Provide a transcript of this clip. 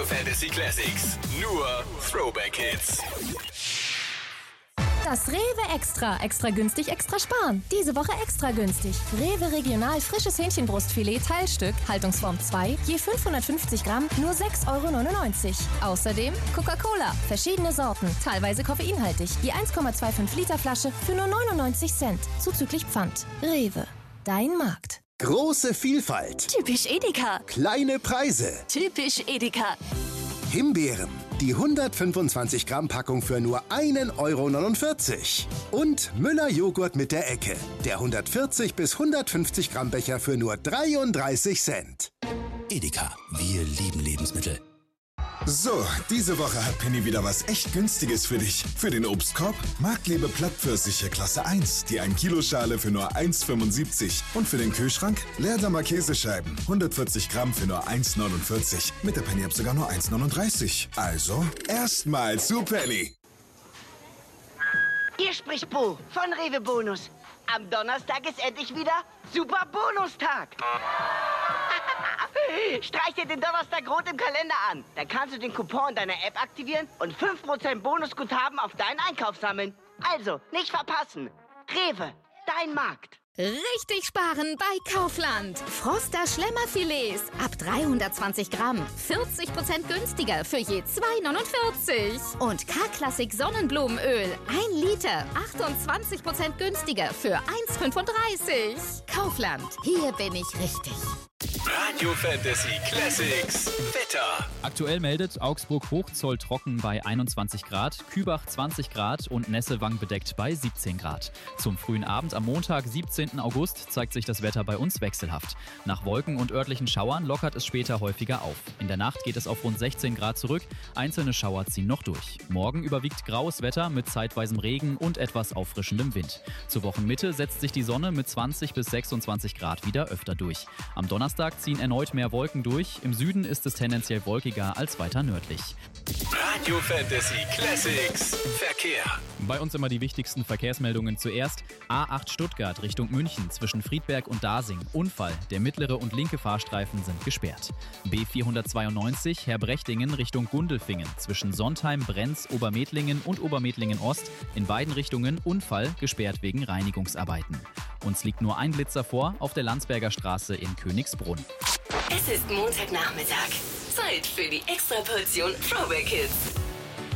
Radio Fantasy Classics. Nur Throwback Hits. Das Rewe Extra. Extra günstig, extra sparen. Diese Woche extra günstig. Rewe Regional frisches Hähnchenbrustfilet Teilstück, Haltungsform 2, je 550 Gramm, nur 6,99 €. Außerdem Coca-Cola, verschiedene Sorten, teilweise koffeinhaltig, je 1,25 Liter Flasche für nur 99 Cent, zuzüglich Pfand. Rewe, dein Markt. Große Vielfalt. Typisch Edeka. Kleine Preise. Typisch Edeka. Himbeeren. Die 125 Gramm Packung für nur 1,49 €. Und Müller Joghurt mit der Ecke. Der 140 bis 150 Gramm Becher für nur 33 Cent. Edeka, wir lieben Lebensmittel. So, diese Woche hat Penny wieder was echt Günstiges für dich. Für den Obstkorb Marktliebe Plattpfirsiche Klasse 1, die 1 Kilo Schale für nur 1,75 €. Und für den Kühlschrank Leerdammer Käsescheiben, 140 Gramm für nur 1,49 €. Mit der Penny-App sogar nur 1,39 €. Also, erstmal zu Penny. Hier spricht Bo von Rewe Bonus. Am Donnerstag ist endlich wieder Super Bonustag. Streich dir den Donnerstag rot im Kalender an. Dann kannst du den Coupon deiner App aktivieren und 5% Bonusguthaben auf deinen Einkauf sammeln. Also, nicht verpassen. Rewe, dein Markt. Richtig sparen bei Kaufland. Froster Schlemmerfilets ab 320 Gramm. 40% günstiger für je 2,49 €. Und K-Klassik Sonnenblumenöl 1 Liter. 28% günstiger für 1,35 €. Kaufland, hier bin ich richtig. Radio Fantasy Classics. Wetter. Aktuell meldet Augsburg Hochzoll trocken bei 21 Grad, Kübach 20 Grad und Nessewang bedeckt bei 17 Grad. Zum frühen Abend am Montag, 17. August, zeigt sich das Wetter bei uns wechselhaft. Nach Wolken und örtlichen Schauern lockert es später häufiger auf. In der Nacht geht es auf rund 16 Grad zurück, einzelne Schauer ziehen noch durch. Morgen überwiegt graues Wetter mit zeitweisem Regen und etwas auffrischendem Wind. Zur Wochenmitte setzt sich die Sonne mit 20 bis 26 Grad wieder öfter durch. Am Donnerstag ziehen erneut mehr Wolken durch. Im Süden ist es tendenziell wolkiger als weiter nördlich. Radio Fantasy Classics. Verkehr. Bei uns immer die wichtigsten Verkehrsmeldungen zuerst. A8 Stuttgart Richtung München zwischen Friedberg und Dasing. Unfall. Der mittlere und linke Fahrstreifen sind gesperrt. B492 Herbrechtingen Richtung Gundelfingen zwischen Sontheim, Brenz, Obermedlingen und Obermedlingen Ost. In beiden Richtungen Unfall, gesperrt wegen Reinigungsarbeiten. Uns liegt nur ein Blitzer vor auf der Landsberger Straße in Königsbrunn. Es ist Montagnachmittag. Zeit für die Extraportion Throwback Hits.